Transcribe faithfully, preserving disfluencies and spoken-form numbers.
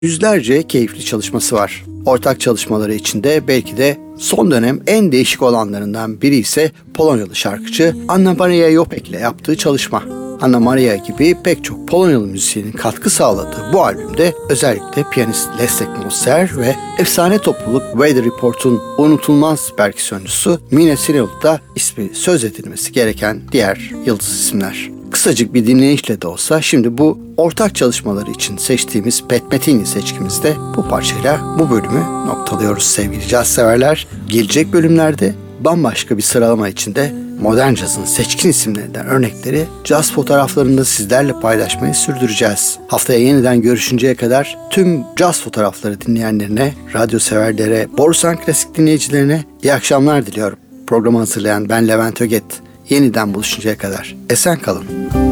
Yüzlerce keyifli çalışması var. Ortak çalışmaları içinde belki de son dönem en değişik olanlarından biri ise Polonyalı şarkıcı Anna Maria Jopek ile yaptığı çalışma. Anna Maria gibi pek çok Polonyalı müzisyenin katkı sağladığı bu albümde özellikle piyanist Leszek Moser ve efsane topluluk Weather Report'un unutulmaz perküsyoncusu Mina Sineluk da ismi söz edilmesi gereken diğer yıldız isimler. Kısacık bir dinleyişle de olsa şimdi bu ortak çalışmaları için seçtiğimiz Pat Metheny seçkimizde bu parçayla bu bölümü noktalıyoruz sevgili caz severler. Gelecek bölümlerde bambaşka bir sıralama içinde modern cazın seçkin isimlerinden örnekleri caz fotoğraflarında sizlerle paylaşmayı sürdüreceğiz. Haftaya yeniden görüşünceye kadar tüm caz fotoğrafları dinleyenlerine, radyo severlere, Borusan Klasik dinleyicilerine iyi akşamlar diliyorum. Programı hazırlayan ben Levent Öget. Yeniden buluşuncaya kadar esen kalın.